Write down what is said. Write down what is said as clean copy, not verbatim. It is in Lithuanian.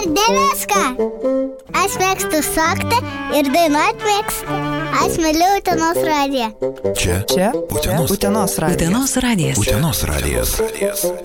Dėmeska! Aš mėgstu šokti ir dainuoti mėgstu. Aš myliu Utenos radiją. Čia? Utenos radijas. Utenos radijas.